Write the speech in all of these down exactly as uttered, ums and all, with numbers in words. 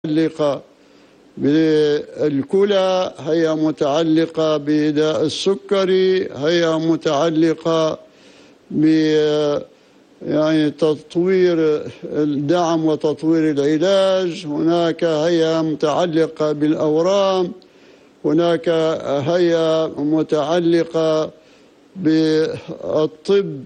متعلقة بالكلى، هي متعلقة بداء السكري، هي متعلقة ب يعني تطوير الدعم وتطوير العلاج، هناك هي متعلقة بالأورام، هناك هي متعلقة بالطب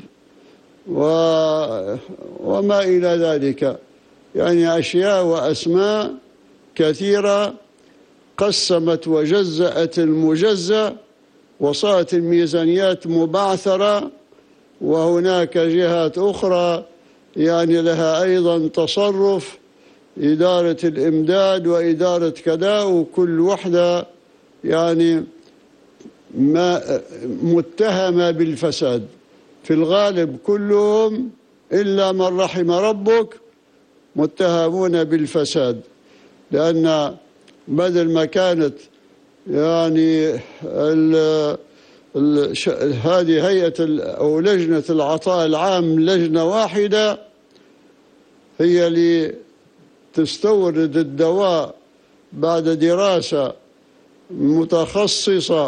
وما إلى ذلك، يعني أشياء وأسماء كثيرة قسمت وجزأت المجزأ، وصارت الميزانيات مبعثرة، وهناك جهات أخرى يعني لها أيضا تصرف، إدارة الإمداد وإدارة كذا، وكل وحدة يعني ما متهمة بالفساد. في الغالب كلهم إلا من رحم ربك متهمون بالفساد، لأن بدل ما كانت يعني ال ال هذه هيئة أو لجنة العطاء العام لجنة واحدة هي اللي تستورد الدواء بعد دراسة متخصصة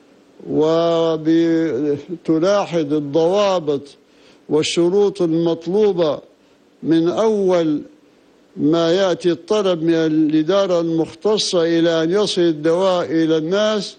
وتلاحظ الضوابط والشروط المطلوبة من أول ما يأتي الطلب من الإدارة المختصة إلى أن يصل الدواء إلى الناس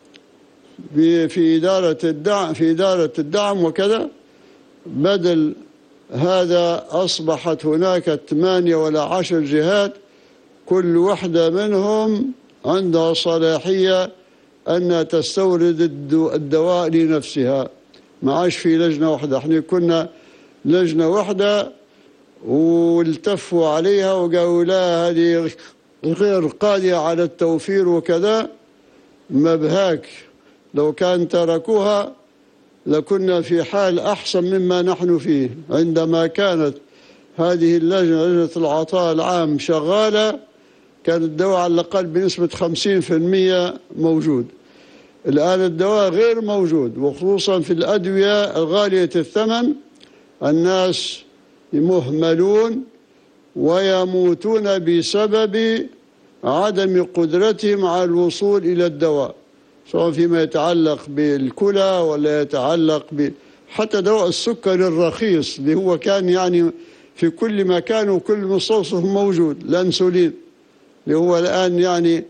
في إدارة الدعم في إدارة الدعم وكذا. بدل هذا أصبحت هناك ثمانية ولا عشر جهات، كل واحدة منهم عندها صلاحية أن تستورد الدواء لنفسها. ما عادش في لجنة واحدة. احنا كنا لجنة واحدة والتفوا عليها وقالوا لا هذه غير قادرة على التوفير وكذا. ما بهاك، لو كان تركوها لكنا في حال أحسن مما نحن فيه. عندما كانت هذه اللجنة لجنة العطاء العام شغالة كان الدواء على الأقل بنسبة خمسين بالمئة موجود. الآن الدواء غير موجود، وخصوصا في الأدوية الغالية الثمن الناس مهملون ويموتون بسبب عدم قدرتهم على الوصول إلى الدواء، سواء فيما يتعلق بالكلى ولا يتعلق ب حتى دواء السكر الرخيص اللي هو كان يعني في كل مكان وكل مستوصف موجود، الأنسولين اللي هو الآن يعني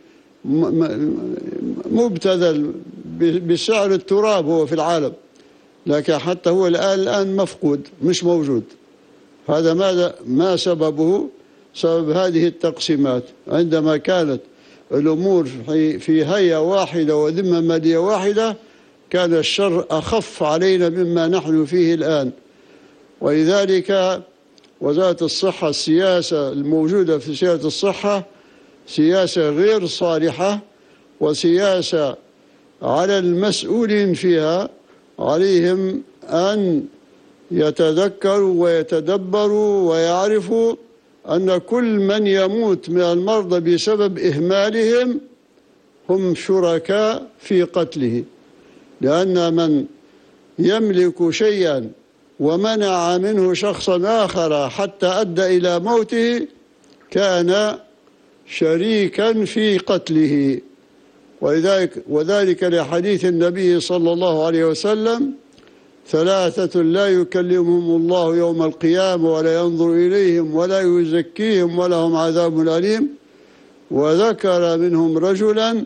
مبتذل بسعر التراب هو في العالم، لكن حتى هو الآن الآن مفقود مش موجود. هذا ماذا ما سببه؟ سبب هذه التقسيمات. عندما كانت الأمور في هيئة واحدة وذمة مالية واحدة كان الشر أخف علينا مما نحن فيه الآن. ولذلك وزارة الصحة السياسة الموجودة في سياسة الصحة سياسة غير صالحة، وسياسة على المسؤولين فيها عليهم أن يتذكروا ويتدبروا ويعرفوا أن كل من يموت من المرضى بسبب إهمالهم هم شركاء في قتله، لأن من يملك شيئا ومنع منه شخصا آخر حتى أدى إلى موته كان شريكا في قتله. ولذلك وذلك لحديث النبي صلى الله عليه وسلم: ثلاثة لا يكلمهم الله يوم القيامة ولا ينظر إليهم ولا يزكيهم ولهم عذاب أليم. وذكر منهم رجلا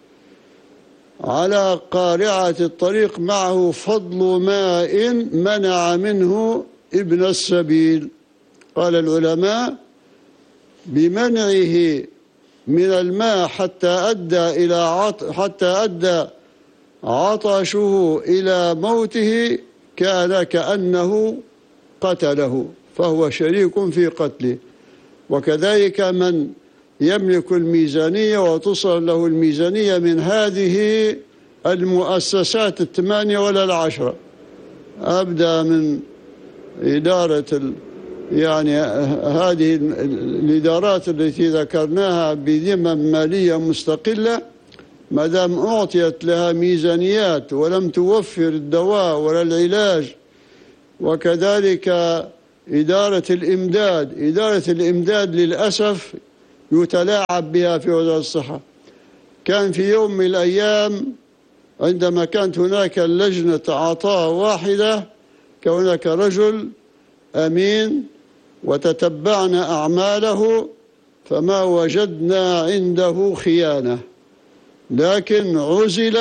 على قارعة الطريق معه فضل ماء منع منه ابن السبيل. قال العلماء: بمنعه من الماء حتى أدى إلى عط حتى أدى عطشه إلى موته كان كأنه قتله، فهو شريك في قتله. وكذلك من يملك الميزانية وتصل له الميزانية من هذه المؤسسات الثمانية ولا العشرة، أبدأ من إدارة ال يعني هذه الإدارات التي ذكرناها بذمة مالية مستقلة، ما دام أعطيت لها ميزانيات ولم توفر الدواء ولا العلاج. وكذلك إدارة الإمداد إدارة الإمداد للأسف يتلاعب بها في وزارة الصحة. كان في يوم من الأيام عندما كانت هناك لجنة عطاء واحدة، كان هناك رجل أمين وتتبعنا أعماله فما وجدنا عنده خيانة، لكن عزل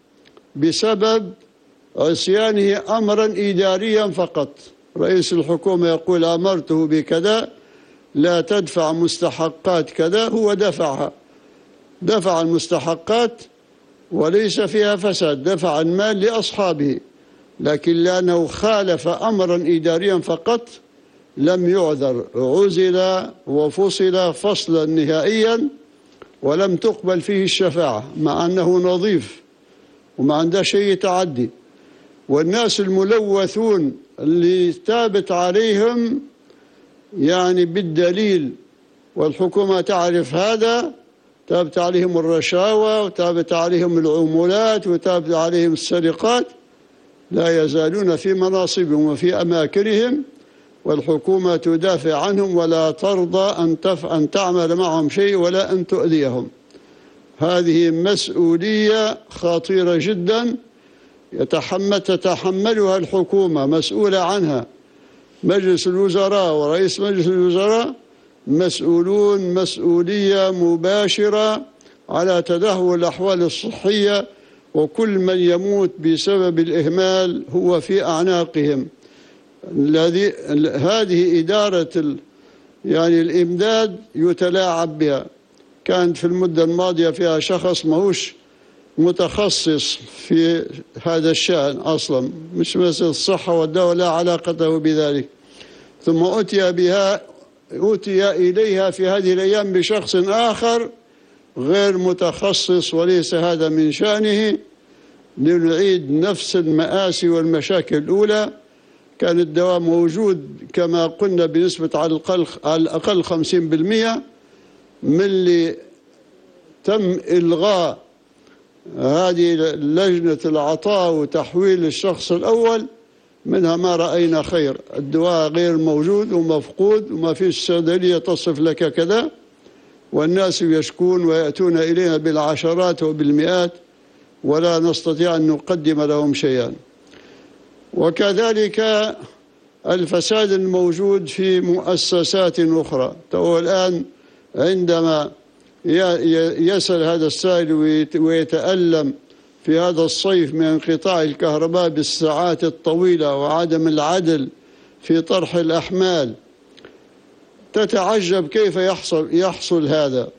بسبب عصيانه أمرا إداريا فقط. رئيس الحكومة يقول أمرته بكذا، لا تدفع مستحقات كذا، هو دفعها، دفع المستحقات وليس فيها فساد، دفع المال لأصحابه، لكن لأنه خالف أمرا إداريا فقط لم يعذر، عزل وفصل فصلا نهائيا ولم تقبل فيه الشفاعة، مع أنه نظيف وما عنده شيء تعدي. والناس الملوثون اللي تابت عليهم يعني بالدليل، والحكومة تعرف هذا، تابت عليهم الرشاوى وتابت عليهم العمولات وتابت عليهم السرقات، لا يزالون في مناصبهم وفي أماكنهم، والحكومة تدافع عنهم ولا ترضى أن, تف... أن تعمل معهم شيء ولا أن تؤذيهم. هذه مسؤولية خطيرة جدا يتحمل تتحملها الحكومة، مسؤولة عنها. مجلس الوزراء ورئيس مجلس الوزراء مسؤولون مسؤولية مباشرة على تدهور الأحوال الصحية، وكل من يموت بسبب الإهمال هو في أعناقهم. الذي هذه إدارة ال يعني الإمداد يتلاعب بها. كانت في المدة الماضية فيها شخص ماهوش متخصص في هذا الشأن أصلا، مش مثل الصحة والدواء، لا علاقة بذلك، ثم أتي بها أتي إليها في هذه الأيام بشخص آخر غير متخصص وليس هذا من شأنه، لنعيد نفس المآسي والمشاكل الأولى. كان الدواء موجود كما قلنا بنسبة على الأقل على الأقل خمسين بالمئة، من اللي تم إلغاء هذه لجنة العطاء وتحويل الشخص الأول، منها ما رأينا خير. الدواء غير موجود ومفقود وما فيش صيدلية تصف لك كذا، والناس يشكون ويأتون إلينا بالعشرات وبالمئات ولا نستطيع أن نقدم لهم شيئا. وكذلك الفساد الموجود في مؤسسات أخرى. تو الآن عندما يسأل هذا السائل ويتألم في هذا الصيف من انقطاع الكهرباء بالساعات الطويلة وعدم العدل في طرح الأحمال، تتعجب كيف يحصل يحصل هذا.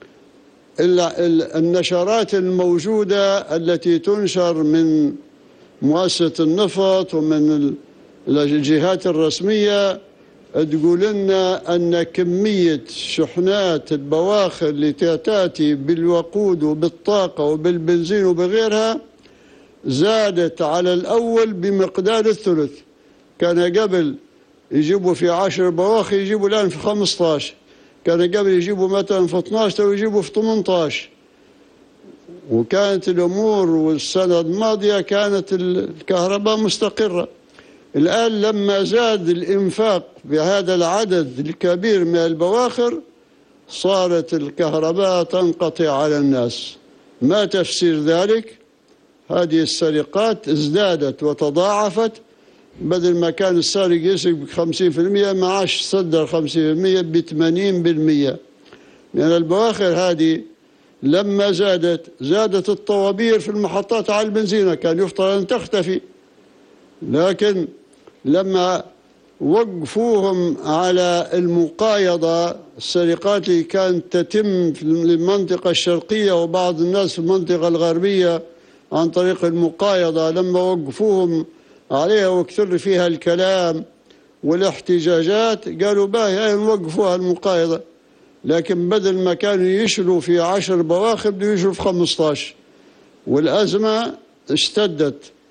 النشرات الموجودة التي تنشر من مؤسسة النفط ومن الجهات الرسمية تقول لنا أن كمية شحنات البواخر اللي تأتي بالوقود وبالطاقة وبالبنزين وبغيرها زادت على الأول بمقدار الثلث. كان قبل يجيبوا في عشر بواخر، يجيبوا الآن في خمسة عشر. كان قبل يجيبوا مثلا في اثني عشر ويجيبوا في ثمانية عشر. وكانت الأمور والسنة الماضية كانت الكهرباء مستقرة. الآن لما زاد الإنفاق بهذا العدد الكبير من البواخر صارت الكهرباء تنقطع على الناس. ما تفسير ذلك؟ هذه السرقات ازدادت وتضاعفت، بدل ما كان السارق يسرق بخمسين في المئة ما عادش صدر خمسين في المئة بثمانين بالمئة، لأن البواخر هذه لما زادت زادت الطوابير في المحطات على البنزينة، كان يفترض أن تختفي، لكن لما وقفوهم على المقايضة، السرقات اللي كانت تتم في المنطقة الشرقية وبعض الناس في المنطقة الغربية عن طريق المقايضة، لما وقفوهم عليها وكثر فيها الكلام والاحتجاجات قالوا باهي نوقفوها المقايضة، لكن بدل ما كانوا يشلوا في عشر بواخر بدوا يشلوا في خمسة عشر، والأزمة اشتدت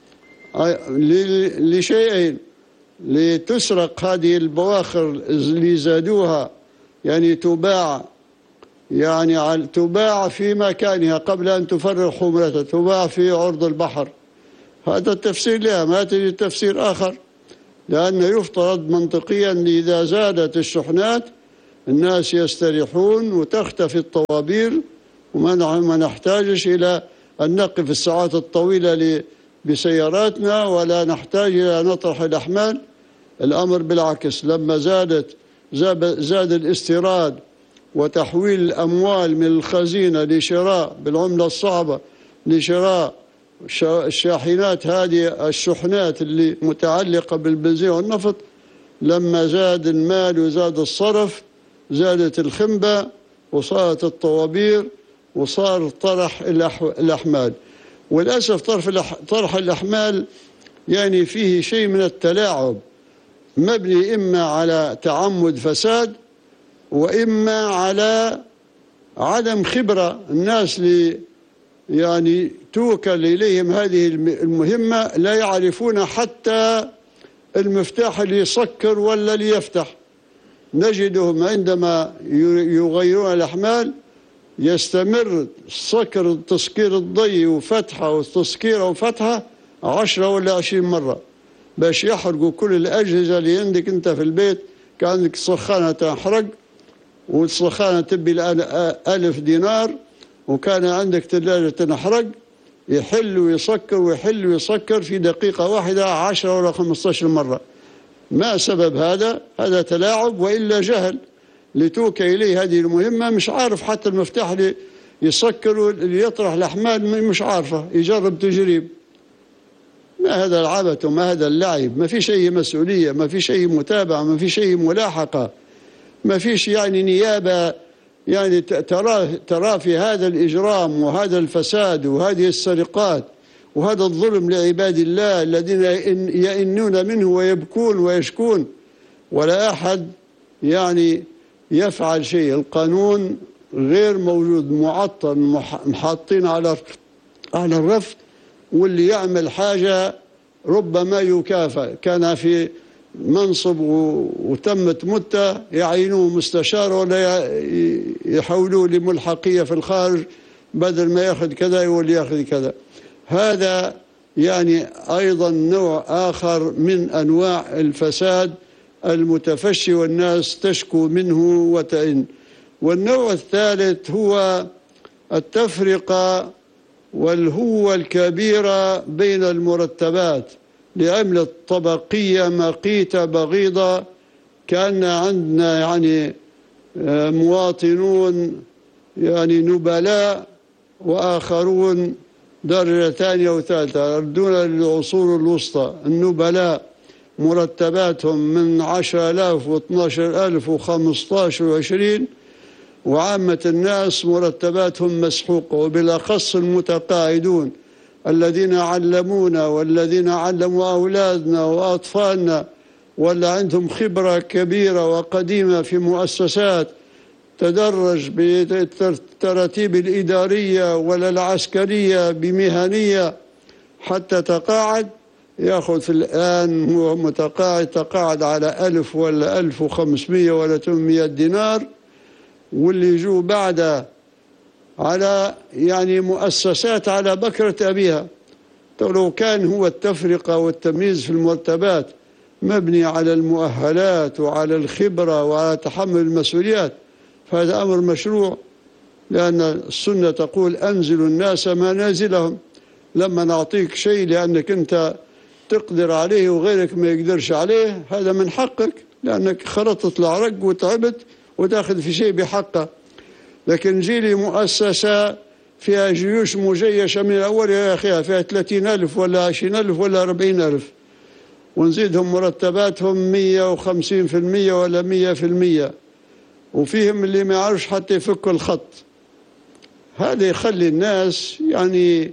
لشيئين: لتسرق هذه البواخر اللي زادوها، يعني تباع يعني تباع في مكانها قبل أن تفرغ حمرتها، تباع في عرض البحر. هذا التفسير لها، ما تجد تفسير آخر، لأنه يفترض منطقيا إذا زادت الشحنات الناس يستريحون وتختفي الطوابير، وما نحتاجش إلى أن نقف الساعات الطويلة بسياراتنا، ولا نحتاج إلى نطرح الأحمال. الأمر بالعكس، لما زادت زاد الاستيراد وتحويل الأموال من الخزينة لشراء بالعملة الصعبة، لشراء الشاحنات هذه الشحنات اللي متعلقة بالبنزين والنفط، لما زاد المال وزاد الصرف زادت الخنبة وصارت الطوابير وصار طرح الأحمال. وللأسف طرح الأحمال يعني فيه شيء من التلاعب، مبني إما على تعمد فساد وإما على عدم خبرة. الناس اللي يعني توكل إليهم هذه المهمة لا يعرفون حتى المفتاح اللي يسكر ولا اللي يفتح. نجدهم عندما يغيرون الأحمال يستمر سكر تسكير الضي وفتحة وتسكيره وفتحة عشرة ولا عشرين مرة باش يحرقوا كل الأجهزة اللي عندك أنت في البيت. كان عندك سخانة تحرق والسخانة تبي الآن ألف دينار، وكان عندك ثلاجة تنحرق، يحل ويسكر ويحل ويسكر في دقيقة واحدة عشرة ولا خمسة عشر مرة. ما سبب هذا؟ هذا تلاعب وإلا جهل. لتوكل إليه هذه المهمة مش عارف حتى المفتاح اللي يسكر اللي يطرح الأحمال مش عارفه، يجرب تجريب. ما هذا العبث وما هذا اللعب؟ ما في شيء مسؤولية، ما في شيء متابعة، ما في شيء ملاحقة، ما فيش يعني نيابة يعني ترى ترى في هذا الإجرام وهذا الفساد وهذه السرقات وهذا الظلم لعباد الله الذين يئنون منه ويبكون ويشكون، ولا أحد يعني يفعل شيء. القانون غير موجود، معطل، محاطين على على الرف، واللي يعمل حاجة ربما يكافئ. كان في منصب وتمت مدة يعينوه مستشار ولا يحولوه لملحقية في الخارج، بدل ما ياخذ كذا يولي ياخذ كذا. هذا يعني أيضا نوع آخر من أنواع الفساد المتفشي والناس تشكو منه وتئن. والنوع الثالث هو التفرقة والهوة الكبيرة بين المرتبات لعملة طبقية مقيتة بغيضة. كان عندنا يعني مواطنون يعني نبلاء وآخرون درجة ثانية وثالثة دون العصور الوسطى. النبلاء مرتباتهم من عشرة آلاف واثناشر ألف وخمسطاشر وعشرين، وعامة الناس مرتباتهم مسحوقة، وبالأخص المتقاعدون الذين علمونا والذين علموا أولادنا وأطفالنا، ولا عندهم خبرة كبيرة وقديمة في مؤسسات تدرج بالتراتيب الإدارية ولا العسكرية بمهنية حتى تقاعد، يأخذ في الآن هو متقاعد تقاعد على ألف ولا ألف وخمسمية ولا ثمانمية دينار، واللي يجوا بعد على يعني مؤسسات على بكرة أبيها. لو كان هو التفرقة والتمييز في المرتبات مبني على المؤهلات وعلى الخبرة وعلى تحمل المسؤوليات فهذا أمر مشروع، لأن السنة تقول أنزلوا الناس منازلهم. لما نعطيك شيء لأنك أنت تقدر عليه وغيرك ما يقدرش عليه، هذا من حقك لأنك خلطت العرق وتعبت وتأخذ في شيء بحقه. لكن جيلي مؤسسة فيها جيوش مجيشة من أولها آخرها، فيها ثلاثين ألف ولا عشرين ألف ولا أربعين ألف، ونزيدهم مرتباتهم مية وخمسين في المية ولا مية في المية، وفيهم اللي ما يعرفش حتى يفك الخط. هذا يخلي الناس يعني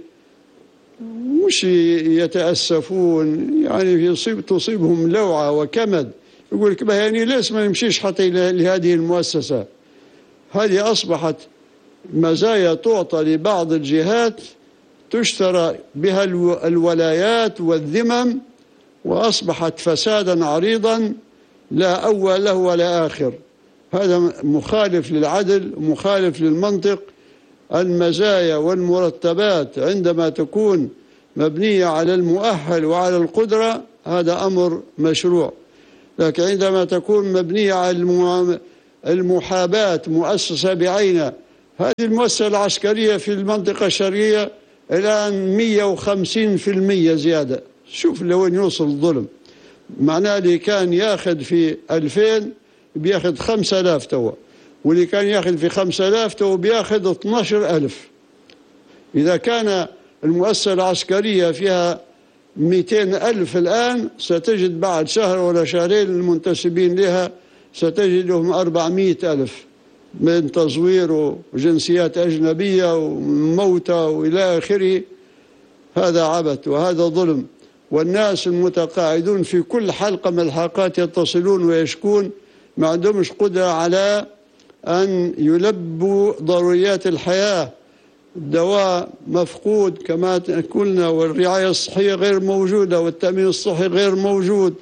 مش يتأسفون، يعني يصيب تصيبهم لوعة وكمد، يقول لك يعني ليش ما يمشيش حتى لهذه المؤسسة. هذه أصبحت مزايا تعطى لبعض الجهات تشترى بها الولايات والذمم، وأصبحت فسادا عريضا لا أول له ولا آخر. هذا مخالف للعدل، مخالف للمنطق. المزايا والمرتبات عندما تكون مبنية على المؤهل وعلى القدرة هذا أمر مشروع، لكن عندما تكون مبنية على المحاباة مؤسسة بعينها. هذه المؤسسة العسكرية في المنطقة الشرقية الآن مئة وخمسين بالمئة زيادة. شوف لوين يوصل الظلم. معناه اللي كان ياخذ في ألفين بياخذ خمسة آلاف توا، واللي كان ياخذ في خمسة آلاف توا بياخذ اثني عشر ألف. إذا كان المؤسسة العسكرية فيها مئتين ألف الآن، ستجد بعد شهر ولا شهرين المنتسبين لها ستجدهم أربعمئة ألف من تزوير وجنسيات أجنبية وموتى وإلى آخره. هذا عبث وهذا ظلم. والناس المتقاعدون في كل حلقة من الحلقات يتصلون ويشكون ما عندهمش قدرة على أن يلبوا ضروريات الحياة. الدواء مفقود كما قلنا، والرعاية الصحية غير موجودة، والتأمين الصحي غير موجود،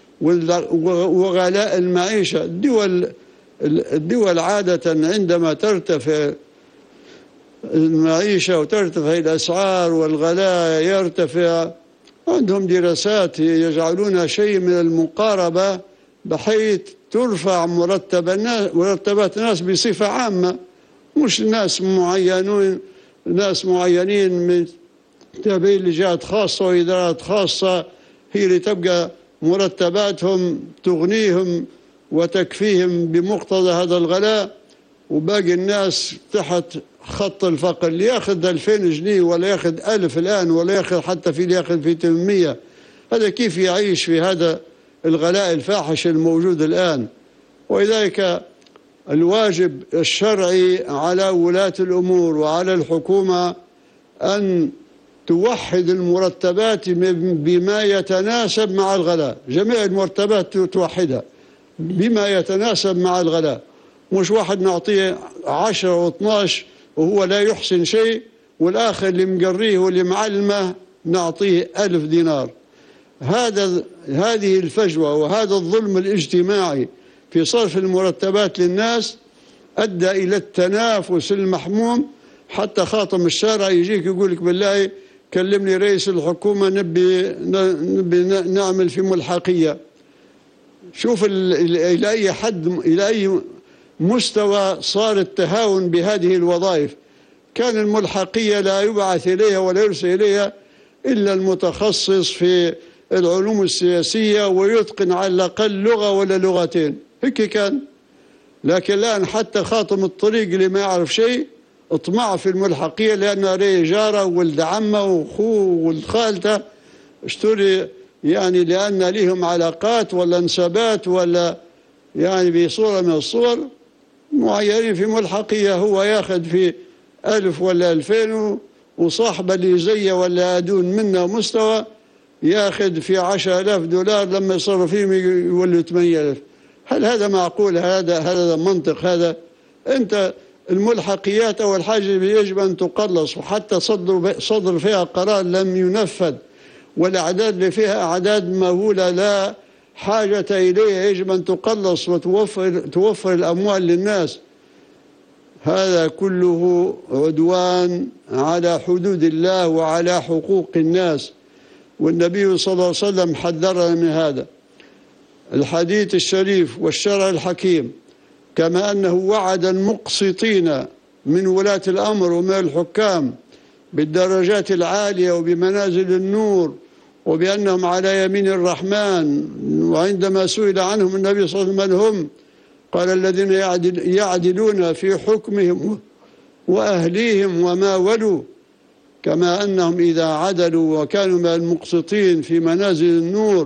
وغلاء المعيشة. الدول الدول عادة عندما ترتفع المعيشة وترتفع الأسعار والغلاء يرتفع، عندهم دراسات يجعلون شيء من المقاربة بحيث ترفع مرتب الناس مرتبات الناس بصفة عامة، مش ناس معينين ناس معينين من تابعين لجهات خاصة وإدارات خاصة هي اللي تبقى مرتباتهم تغنيهم وتكفيهم بمقتضى هذا الغلاء، وباقي الناس تحت خط الفقر. اللي ياخذ ألفين جنيه ولا ياخذ ألف الآن ولا ياخذ حتى في اللي ياخذ في ثمانمئة، هذا كيف يعيش في هذا الغلاء الفاحش الموجود الآن؟ ولذلك الواجب الشرعي على ولاة الأمور وعلى الحكومة أن توحد المرتبات بما يتناسب مع الغلاء. جميع المرتبات توحدها بما يتناسب مع الغلاء، مش واحد نعطيه عشرة واثناش وهو لا يحسن شيء، والآخر اللي مقريه واللي معلمه نعطيه ألف دينار. هذا هذه الفجوة وهذا الظلم الاجتماعي في صرف المرتبات للناس أدى إلى التنافس المحموم، حتى خاطم الشارع يجيك يقول لك بالله كلمني رئيس الحكومة نبي, نبي نعمل في ملحقية. شوف إلى أي حد إلى أي مستوى صار التهاون بهذه الوظائف. كان الملحقية لا يبعث إليها ولا يرسل إليها إلا المتخصص في العلوم السياسية ويتقن على الأقل لغة ولا لغتين، هيك كان. لكن الآن حتى خاطم الطريق اللي ما يعرف شيء اطمع في الملحقية لأنه عليه جارة ولد عمه وأخوه ولد خالته اشتري، يعني لأن لهم علاقات ولا انسابات ولا يعني بصورة من الصور معينين في ملحقية. هو ياخذ في ألف ولا ألفين، وصاحبه اللي زيه ولا أدون منه مستوى ياخذ في عشرة آلاف دولار، لما يصرف فيهم يولوا ثمانية آلاف. هل هذا معقول؟ هذا هذا منطق؟ هذا أنت الملحقيات أول حاجة يجب أن تقلص، وحتى صدر صدر فيها قرار لم ينفذ، والأعداد اللي فيها أعداد مهولة لا حاجة إليها يجب أن تقلص وتوفر توفر الأموال للناس. هذا كله عدوان على حدود الله وعلى حقوق الناس، والنبي صلى الله عليه وسلم حذرنا من هذا. الحديث الشريف والشرع الحكيم كما أنه وعد المقسطين من ولاة الأمر ومن الحكام بالدرجات العالية وبمنازل النور وبأنهم على يمين الرحمن، وعندما سئل عنهم النبي صلى الله عليه وسلم من هم قال الذين يعدل يعدلون في حكمهم وأهليهم وما ولوا، كما أنهم إذا عدلوا وكانوا من المقسطين في منازل النور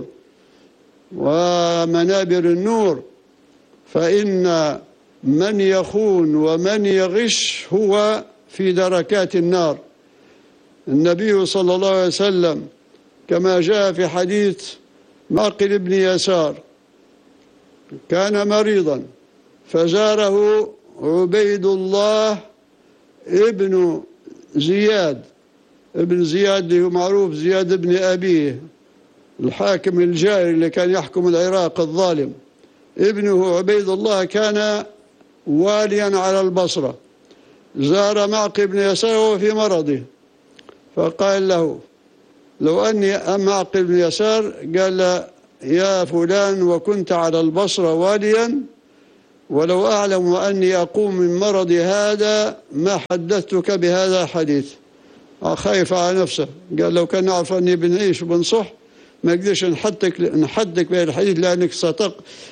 ومنابر النور، فإن من يخون ومن يغش هو في دركات النار. النبي صلى الله عليه وسلم كما جاء في حديث معقل بن يسار كان مريضا فزاره عبيد الله ابن زياد ابن زياد اللي هو معروف زياد ابن أبيه الحاكم الجائر اللي كان يحكم العراق الظالم. ابنه عبيد الله كان واليا على البصرة، زار معقل بن يسار وهو في مرضه، فقال له لو أني معقل بن يسار قال له يا فلان وكنت على البصرة واليا ولو أعلم أني أقوم من مرضي هذا ما حدثتك بهذا الحديث. خايف على نفسه، قال لو كان نعرف أني بنعيش وبنصح ما قدرش نحدك نحدك بهذا الحديث، لأنك ستق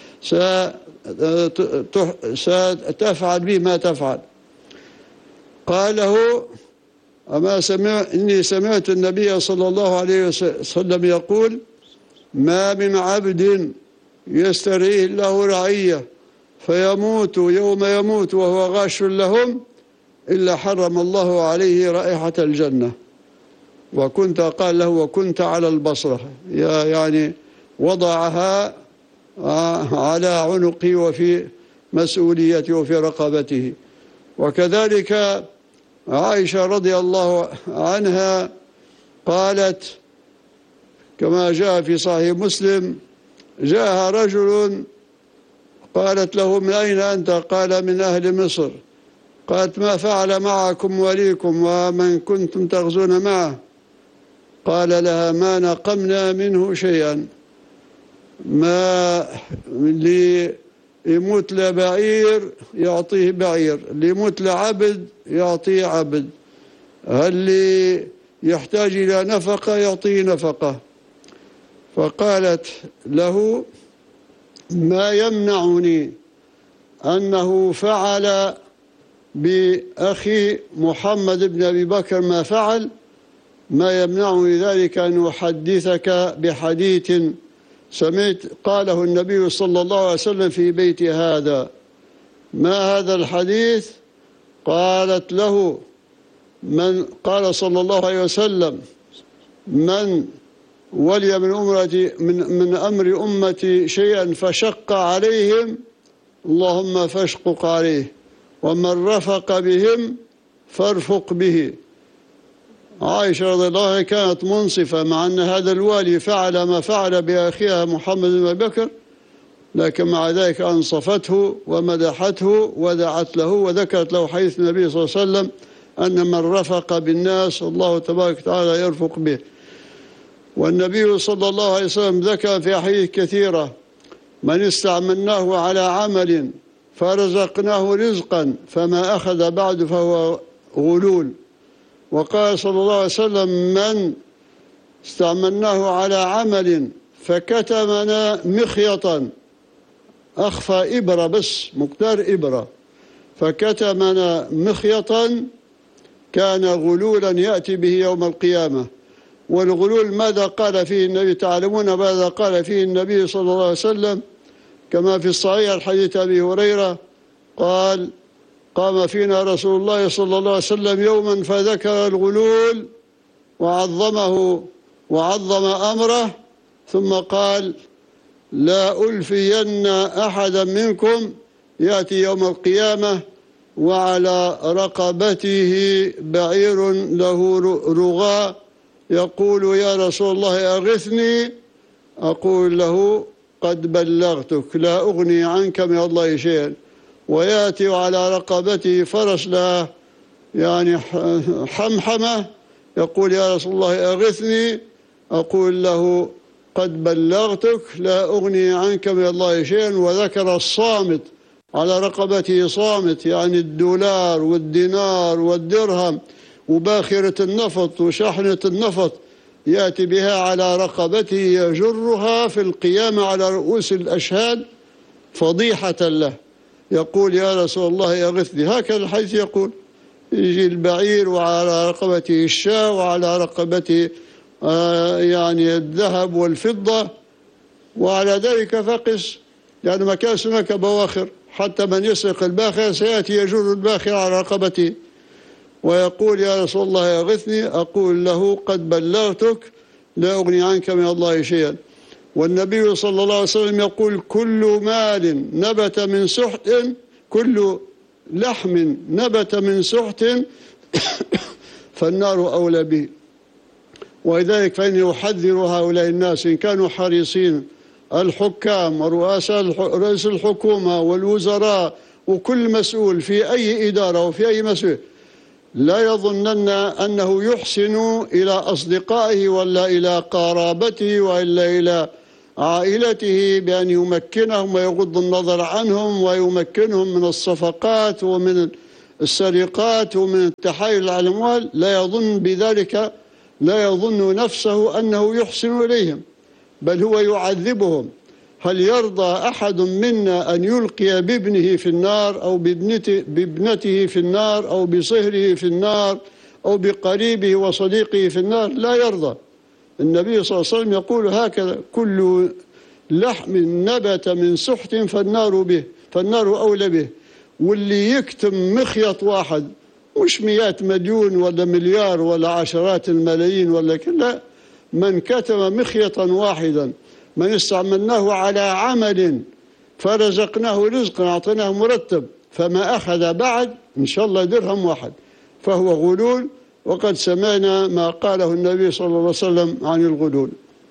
ستفعل به ما تفعل. قال له أما سمع إني سمعت النبي صلى الله عليه وسلم يقول ما من عبد يسترعيه الله رعية فيموت يوم يموت وهو غاش لهم إلا حرم الله عليه رائحة الجنة. وكنت قال له وكنت على البصرة، يعني وضعها على عنقي وفي مسؤوليته وفي رقبته. وكذلك عائشة رضي الله عنها قالت كما جاء في صحيح مسلم جاءها رجل قالت له من أين أنت؟ قال من أهل مصر. قالت ما فعل معكم وليكم ومن كنتم تغزون معه؟ قال لها ما نقمنا منه شيئا، ما اللي يموت لبعير يعطيه بعير، اللي يموت لعبد يعطيه عبد، اللي يحتاج إلى نفقة يعطيه نفقة. فقالت له ما يمنعني أنه فعل بأخي محمد بن أبي بكر ما فعل، ما يمنعني ذلك أن أحدثك بحديث سمعت قاله النبي صلى الله عليه وسلم في بيت هذا. ما هذا الحديث؟ قالت له من قال صلى الله عليه وسلم من ولي من أمرتي من, من أمر أمتي شيئا فشق عليهم اللهم فاشقق عليه، ومن رفق بهم فارفق به. عائشة رضي الله عنها كانت منصفة مع أن هذا الوالي فعل ما فعل بأخيها محمد بن أبي بكر، لكن مع ذلك أنصفته ومدحته ودعت له وذكرت له حديث النبي صلى الله عليه وسلم أن من رفق بالناس الله تبارك وتعالى يرفق به. والنبي صلى الله عليه وسلم ذكر في أحاديث كثيرة من استعملناه على عمل فرزقناه رزقا فما أخذ بعد فهو غلول. وقال صلى الله عليه وسلم من استعملناه على عمل فكتمنا مخيطا، أخفى إبرة بس مقدار إبرة، فكتمنا مخيطا كان غلولا يأتي به يوم القيامة. والغلول ماذا قال فيه النبي؟ تعلمون ماذا قال فيه النبي صلى الله عليه وسلم كما في الصحيح الحديث أبي هريرة قال قام فينا رسول الله صلى الله عليه وسلم يوما فذكر الغلول وعظمه وعظم أمره ثم قال لا ألفين أحدا منكم يأتي يوم القيامة وعلى رقبته بعير له رغاء يقول يا رسول الله أغثني، أقول له قد بلغتك لا أغني عنك من الله شيئا. ويأتي على رقبته فرس له يعني حمحمة يقول يا رسول الله أغثني، أقول له قد بلغتك لا أغني عنك من الله شيئا. وذكر الصامت على رقبته صامت يعني الدولار والدينار والدرهم وباخرة النفط وشحنة النفط يأتي بها على رقبته يجرها في القيامة على رؤوس الأشهاد فضيحة له، يقول يا رسول الله أغثني. هكذا الحديث يقول يجي البعير وعلى رقبته الشاة وعلى رقبته آه يعني الذهب والفضة، وعلى ذلك فقس يعني ما كان هناك بواخر، حتى من يسرق الباخر سيأتي يجر الباخر على رقبته ويقول يا رسول الله أغثني، أقول له قد بلغتك لا أغني عنك من الله شيئا. والنبي صلى الله عليه وسلم يقول كل مال نبت من سحت كل لحم نبت من سحت فالنار أولى به. ولذلك فإني أحذر هؤلاء الناس إن كانوا حريصين الحكام ورؤساء رئيس الحكومة والوزراء وكل مسؤول في أي إدارة وفي أي مسؤول لا يظنن أنه يحسن إلى أصدقائه ولا إلى قرابته وإلا إلى عائلته بأن يمكنهم ويغض النظر عنهم ويمكنهم من الصفقات ومن السرقات ومن التحايل على الأموال، لا يظن بذلك، لا يظن نفسه أنه يحسن إليهم، بل هو يعذبهم. هل يرضى أحد منا أن يلقي بابنه في النار أو بابنته, بابنته في النار أو بصهره في النار أو بقريبه وصديقه في النار؟ لا يرضى. النبي صلى الله عليه وسلم يقول هكذا: كل لحم نبت من سحت فالنار به، فالنار أولى به. واللي يكتم مخيط واحد، مش مئات مليون ولا مليار ولا عشرات الملايين ولا كلا، من كتم مخيطا واحدا، من استعملناه على عمل فرزقناه رزقا أعطيناه مرتب فما أخذ بعد إن شاء الله درهم واحد فهو غلول. وقد سمعنا ما قاله النبي صلى الله عليه وسلم عن الغلول.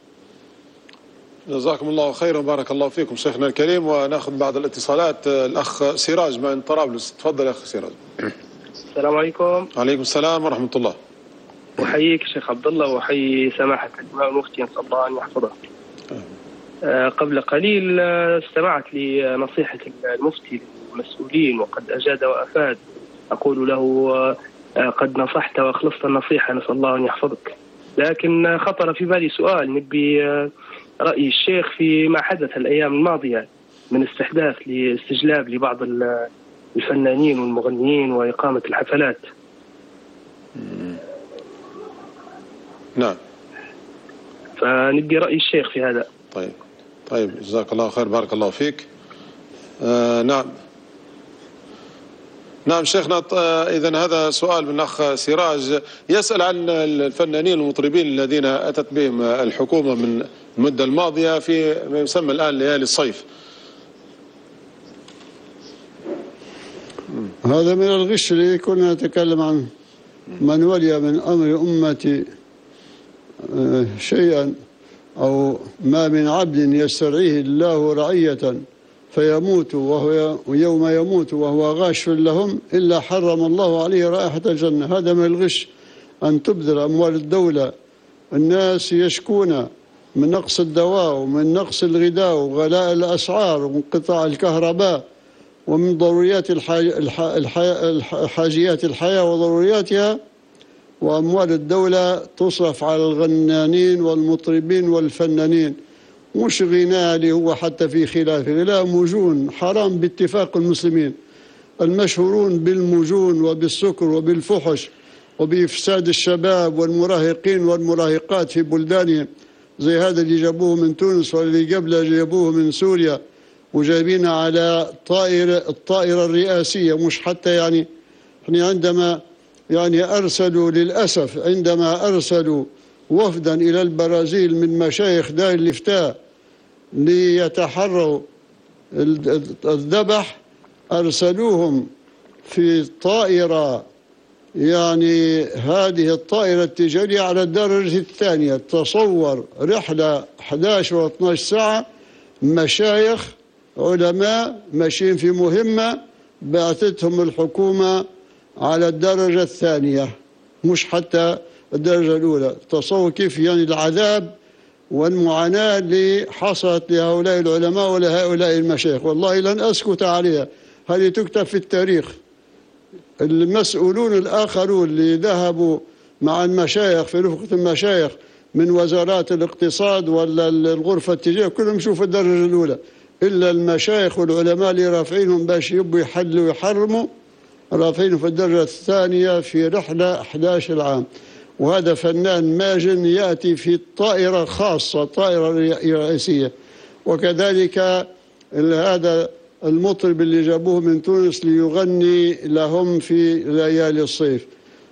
جزاكم الله خيرا، بارك الله فيكم شيخنا الكريم. وناخذ بعض الاتصالات. الأخ سراج من طرابلس، تفضل يا أخ سراج. السلام عليكم. وعليكم السلام ورحمة الله. أحييك شيخ عبد الله وأحيي سماحة الإمام المفتي، نسأل الله أن يحفظه. آه قبل قليل استمعت لنصيحة المفتي للمسؤولين وقد أجاد وأفاد. أقول له آه قد نصحت وأخلصت النصيحة، نسأل الله أن يحفظك. لكن خطر في بالي سؤال، نبي آه رأي الشيخ في ما حدث الأيام الماضية من استحداث لاستجلاب لبعض الفنانين والمغنيين وإقامة الحفلات. نعم، فنبي رأي الشيخ في هذا. طيب طيب جزاك الله خير، بارك الله فيك. آه نعم نعم شيخنا. إذن هذا سؤال من أخ سراج يسأل عن الفنانين والمطربين الذين أتت بهم الحكومة من المدة الماضية في ما يسمى الآن ليالي الصيف. هذا من الغش اللي كنا نتكلم عنه. من ولي من أمر أمتي شيئا أو ما من عبد يسترعيه الله رعية فيموت وهو يوم يموت وهو غاش لهم إلا حرم الله عليه رائحة الجنة. هذا من الغش، أن تبذل أموال الدولة. الناس يشكون من نقص الدواء ومن نقص الغذاء وغلاء الأسعار وانقطاع الكهرباء ومن ضروريات حاجيات الحياة وضرورياتها، وأموال الدولة تصرف على الغنانين والمطربين والفنانين. مش غناء اللي هو حتى في خلاف غناء مجون حرام باتفاق المسلمين، المشهورون بالمجون وبالسكر وبالفحش وبإفساد الشباب والمراهقين والمراهقات في بلدانهم، زي هذا اللي جابوه من تونس واللي قبله جابوه من سوريا وجايبين على طائرة الطائرة الرئاسية. مش حتى يعني احنا عندما يعني أرسلوا للأسف عندما أرسلوا وفدا إلى البرازيل من مشايخ دار الإفتاء ليتحروا الذبح، أرسلوهم في طائرة، يعني هذه الطائرة التجارية على الدرجة الثانية. تصور رحلة إحدى عشر و اثنتي عشرة ساعة، مشايخ علماء ماشيين في مهمة بعثتهم الحكومة على الدرجة الثانية مش حتى الدرجة الأولى. تصور كيف يعني العذاب والمعاناة اللي حصلت لهؤلاء العلماء ولهؤلاء المشايخ. والله لن أسكت عليها، هذه تكتب في التاريخ. المسؤولون الآخرون اللي ذهبوا مع المشايخ في رفقة المشايخ من وزارات الاقتصاد ولا الغرفة التجارية كلهم شوفوا الدرجة الأولى، إلا المشايخ والعلماء اللي رافعينهم باش يبوا يحلوا ويحرموا رافعينهم في الدرجة الثانية في رحلة إحدى عشر عام. وهذا فنان ماجن يأتي في طائرة خاصة، طائرة رئيسية. وكذلك هذا المطرب اللي جابوه من تونس ليغني لهم في ليالي الصيف.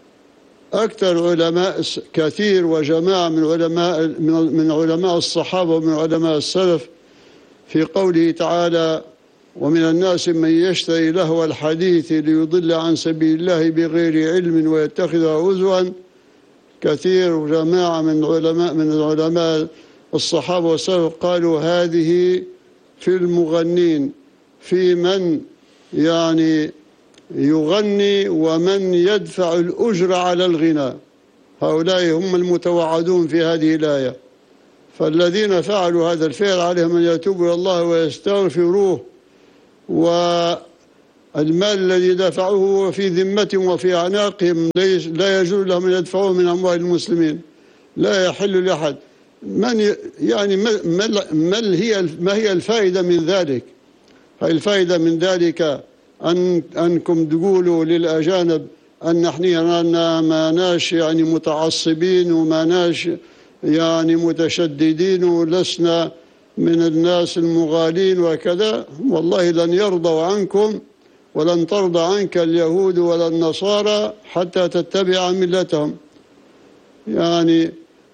أكثر علماء كثير وجماعة من علماء من علماء الصحابة ومن علماء السلف في قوله تعالى: ومن الناس من يشتري لهو الحديث ليضل عن سبيل الله بغير علم ويتخذها هزوا. كثير وجماعة من علماء من العلماء الصحابة والسلف قالوا هذه في المغنين، في من يعني يغني ومن يدفع الأجر على الغناء، هؤلاء هم المتوعدون في هذه الآية. فالذين فعلوا هذا الفعل عليهم أن يتوبوا إلى الله ويستغفروه، والمال الذي دفعوه في ذمتهم وفي أعناقهم لا يجوز لهم أن يدفعوه من أموال المسلمين، لا يحل لأحد. من يعني ما, ما هي ما هي الفائدة من ذلك؟ الفائدة من ذلك أن أنكم تقولوا للأجانب أن نحن ما ناش يعني متعصبين وما ناش يعني متشددين ولسنا من الناس المغالين وكذا. والله لن يرضوا عنكم ولن ترضى عنك اليهود ولا النصارى حتى تتبع ملتهم. يعني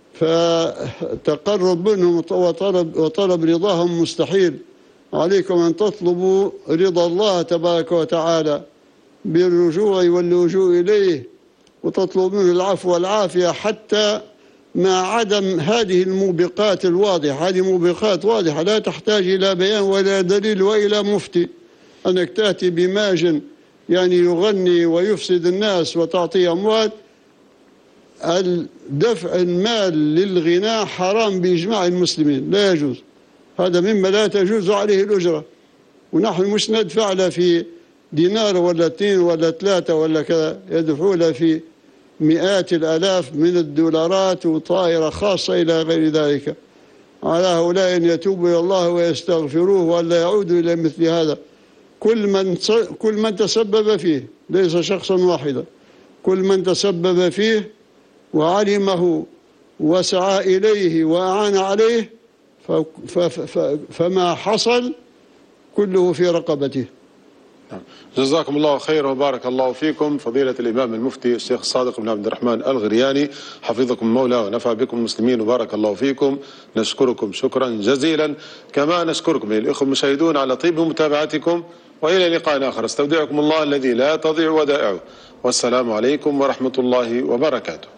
فتقرب منهم وطلب, وطلب رضاهم مستحيل. عليكم أن تطلبوا رضا الله تبارك وتعالى بالرجوع واللجوء إليه، وتطلب منه العفو والعافية حتى مع عدم هذه الموبقات الواضحة. هذه موبقات واضحة لا تحتاج إلى بيان ولا دليل وإلى مفتي. أنك تأتي بماج يعني يغني ويفسد الناس وتعطي أموات. دفع المال للغناء حرام بإجماع المسلمين، لا يجوز. هذا مما لا تجوز عليه الأجرة، ونحن مش ندفع له في دينار ولا اثنين ولا ثلاثة ولا كذا، يدفعوا له في مئات الآلاف من الدولارات وطائرة خاصة إلى غير ذلك. على هؤلاء أن يتوبوا إلى الله ويستغفروه ولا يعودوا إلى مثل هذا. كل من كل من تسبب فيه، ليس شخصا واحدا، كل من تسبب فيه وعلمه وسعى إليه وأعان عليه فما حصل كله في رقبته. جزاكم الله خير وبارك الله فيكم فضيلة الإمام المفتي الشيخ الصادق بن عبد الرحمن الغرياني، حفظكم المولى ونفع بكم المسلمين وبارك الله فيكم. نشكركم شكرا جزيلا، كما نشكركم الإخوة المشاهدون على طيب متابعتكم، وإلى لقاء آخر. استودعكم الله الذي لا تضيع ودائعه، والسلام عليكم ورحمة الله وبركاته.